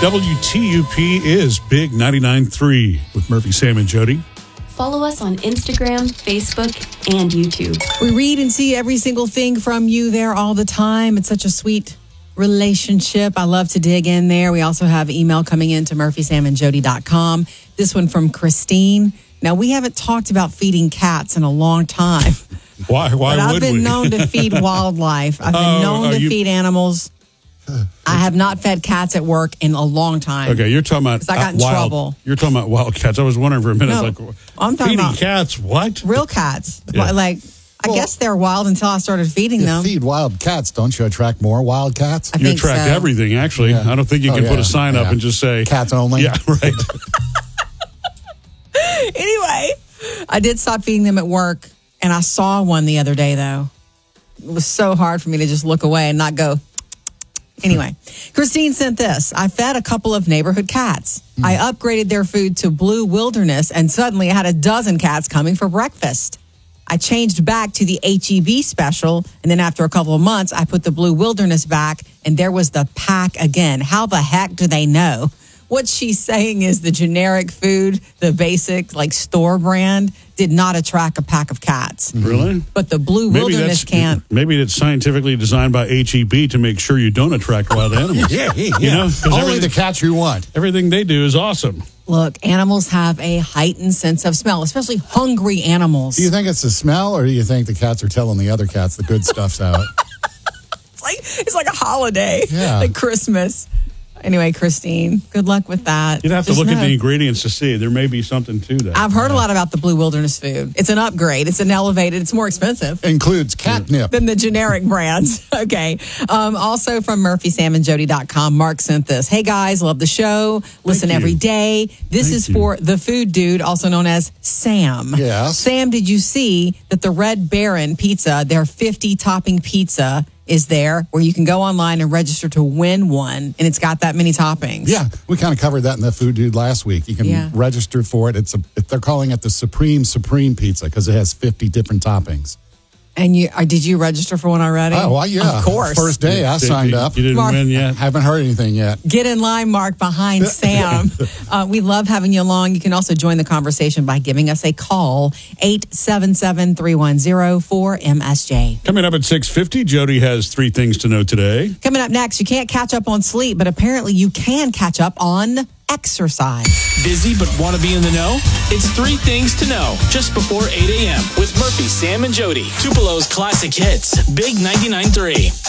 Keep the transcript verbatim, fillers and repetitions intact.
W T U P is Big ninety-nine point three with Murphy, Sam, and Jody. Follow us on Instagram, Facebook, and YouTube. We read and see every single thing from you there all the time. It's such a sweet relationship. I love to dig in there. We also have email coming in to murphy sam and jody dot com. This one from Christine. Now, we haven't talked about feeding cats in a long time. Why? Why but would I've been we? known to feed wildlife. I've been Oh, known are to you- feed animals. I have not fed cats at work in a long time. Okay, you're talking about 'Cause I got in wild. trouble. You're talking about wild cats. I was wondering for a minute, No, like I'm talking feeding about- cats. What? Real cats. Yeah. Like, I Well, guess they're wild until I started feeding You them. feed wild cats, don't you attract more wild cats? I You think attract so. everything. Actually, Yeah. I don't think you Oh, can put yeah, a sign up yeah. and just say Cats only? Yeah, right. Anyway, I did stop feeding them at work, and I saw one the other day, though. It was so hard for me to just look away and not go. Anyway, Christine sent this. I fed a couple of neighborhood cats. Mm. I upgraded their food to Blue Wilderness, and suddenly I had a dozen cats coming for breakfast. I changed back to the H E B special, and then after a couple of months, I put the Blue Wilderness back, and there was the pack again. How the heck do they know? What she's saying is the generic food, the basic, like, store brand, did not attract a pack of cats. Really? But the Blue Maybe Wilderness that's can't. maybe it's scientifically designed by H E B to make sure you don't attract wild animals. Yeah, yeah. You know, 'cause Only everything- the cats you want. Everything they do is awesome. Look, animals have a heightened sense of smell, especially hungry animals. Do you think it's the smell, or do you think the cats are telling the other cats the good stuff's out? It's like it's like a holiday, Yeah. like Christmas. Anyway, Christine, good luck with that. You'd have to Just look at know. the ingredients to see. There may be something to that. I've heard a lot about the Blue Wilderness food. It's an upgrade. It's an elevated. It's more expensive Includes catnip. than the generic brands. Okay. Um, also from murphy sam and jody dot com, Mark sent this. Hey, guys, love the show. Listen you. every day. This Thank is you. for the food dude, also known as Sam. Yes. Sam, did you see that the Red Baron pizza, their fifty topping pizza, is there where you can go online and register to win one, and it's got that many toppings? Yeah, we kind of covered that in the Food Dude last week. You can Yeah. register for it. It's a, they're calling it the Supreme Supreme Pizza because it has fifty different toppings. And you uh, did you register for one already? Oh, well, yeah. Of course. First day I Did- signed you- up. You didn't Mark- win yet? Haven't heard anything yet. Get in line, Mark, behind Sam. Uh, we love having you along. You can also join the conversation by giving us a call, eight seven seven, three one zero, four M S J. Coming up at six fifty, Jody has three things to know today. Coming up next, you can't catch up on sleep, but apparently you can catch up on exercise. Busy but want to be in the know? It's three things to know just before eight a.m. with Murphy, Sam, and Jody. Tupelo's classic hits, Big ninety-nine point three.